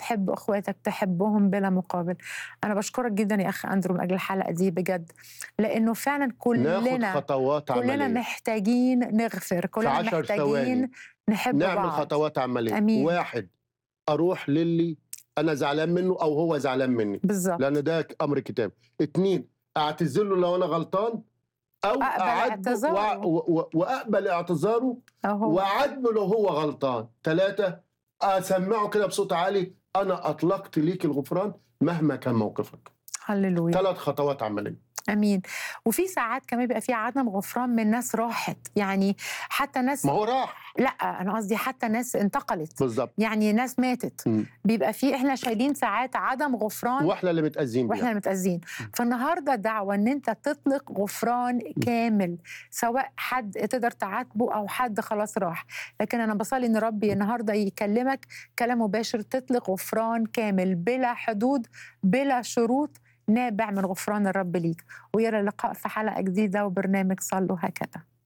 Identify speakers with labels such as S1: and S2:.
S1: تحب أخواتك، تحبهم بلا مقابل. أنا باشكرك جدًا يا أخ أندرو من أجل الحلقة دي بجد، لإنه فعلًا
S2: ناخد خطوات
S1: كلنا
S2: عملية
S1: محتاجين نغفر،
S2: في
S1: كلنا
S2: 10
S1: محتاجين
S2: ثواني.
S1: نحب
S2: نعمل
S1: بعض.
S2: خطوات عملية.
S1: أمين.
S2: 1، أروح للي أنا زعلان منه أو هو زعلان مني،
S1: بالضبط.
S2: لأن ده أمر كتابي. 2، أعتذر له لو أنا غلطان أو
S1: وأقبل
S2: أعاتبه
S1: اعتذاره
S2: وأقبل اعتذاره
S1: لو هو
S2: وأعاتبه لو هو غلطان. 3، أسمعه كده بصوت عالي: أنا أطلقت ليك الغفران مهما كان موقفك.
S1: هللويا.
S2: 3 خطوات عملية.
S1: أمين. وفي ساعات كمان بيبقى في عدم غفران من ناس راحت، يعني حتى ناس،
S2: ما هو راح.
S1: لأ، أنا قصدي حتى ناس انتقلت،
S2: بالضبط.
S1: يعني ناس ماتت.
S2: إمم.
S1: بيبقى في إحنا شايلين ساعات عدم غفران
S2: وإحنا اللي متأذين
S1: وإحنا
S2: بيها.
S1: المتأذين.
S2: إمم.
S1: فالنهارده دعوة إن أنت تطلق غفران
S2: إمم.
S1: كامل، سواء حد تقدر تعاتبه أو حد خلاص راح، لكن أنا باصلي إن ربي النهارده يكلمك كلام مباشر، تطلق غفران كامل بلا حدود، بلا شروط، نابع من غفران الرب ليك. وإلى اللقاء في حلقة جديدة وبرنامج صلوا هكذا.